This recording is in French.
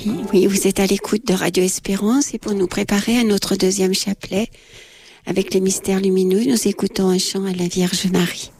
Oui, vous êtes à l'écoute de Radio Espérance et pour nous préparer à notre deuxième chapelet avec les mystères lumineux, nous écoutons un chant à la Vierge Marie.